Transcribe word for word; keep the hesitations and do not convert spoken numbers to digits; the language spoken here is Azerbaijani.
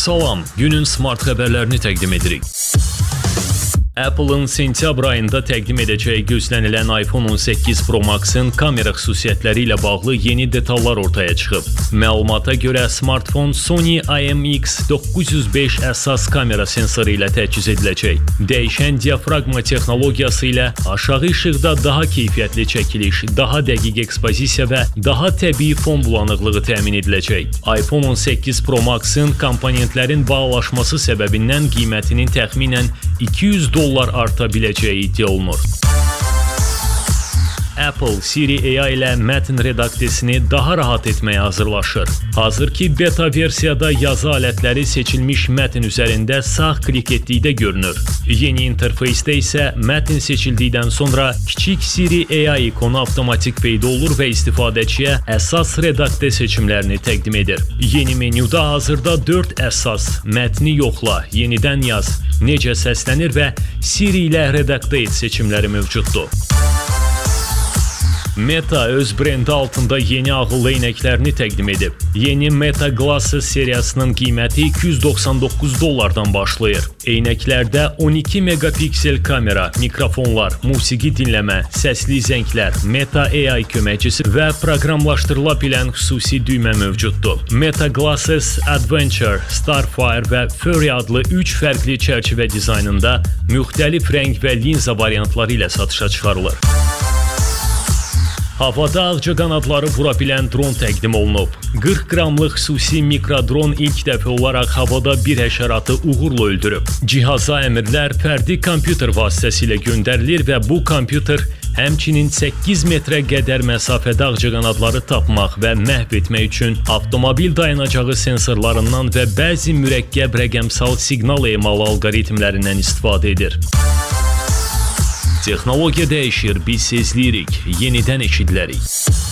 Salam, günün smart xəbərlərini təqdim edirik. Apple'ın sentyabr ayında təqdim edəcəyi gözlənilən iPhone on səkkiz Pro Max-ın kamera xüsusiyyətləri ilə bağlı yeni detallar ortaya çıxıb. Məlumata görə smartfon Sony I M X doqquz yüz beş əsas kamera sensoru ilə təchiz ediləcək. Dəyişən diafraqma texnologiyası ilə aşağı işıqda daha keyfiyyətli çəkiliş, daha dəqiq ekspozisiya və daha təbii fon bulanıqlığı təmin ediləcək. iPhone on səkkiz Pro Max-ın komponentlərin bağlaşması səbəbindən qiymətinin təxminən iki yüz dollar arta biləcəyi iddia olunur. Apple Siri A I ilə mətn redaktesini daha rahat etməyə hazırlaşır. Hazırki beta versiyada yazı alətləri seçilmiş mətn üzərində sağ klik etdikdə görünür. Yeni interfeysdə isə mətn seçildikdən sonra kiçik Siri A I ikonu avtomatik peyda olur və istifadəçiyə əsas redakte seçimlərini təqdim edir. Yeni menyuda hazırda dörd əsas, mətni yoxla, yenidən yaz, necə səslənir və Siri ilə redakte et seçimləri mövcuddur. Meta öz brendi altında yeni ağıllı eynəklərini təqdim edib. Yeni Meta Glasses seriyasının qiyməti iki yüz doxsan doqquz dollardan başlayır. Eynəklərdə on iki megapiksel kamera, mikrofonlar, musiqi dinləmə, səsli zənglər, Meta A I köməkçisi və proqramlaşdırıla bilən xüsusi düymə mövcuddur. Meta Glasses Adventure, Starfire və Fury adlı üç fərqli çərçivə dizaynında müxtəlif rəng və linza variantları ilə satışa çıxarılır. Havada ağcaqanadları vura bilən dron təqdim olunub. qırx qramlıq xüsusi mikrodron ilk dəfə olaraq havada bir həşəratı uğurla öldürüb. Cihaza əmrlər fərdi kompüter vasitəsilə göndərilir və bu kompüter həmçinin səkkiz metrə qədər məsafədə ağcaqanadları tapmaq və məhv etmək üçün avtomobil dayanacağı sensorlarından və bəzi mürəkkəb rəqəmsal siqnal emalı alqoritmlərindən istifadə edir. Texnologiya dəyişir, biz sezləyirik, yenidən eşidilərik.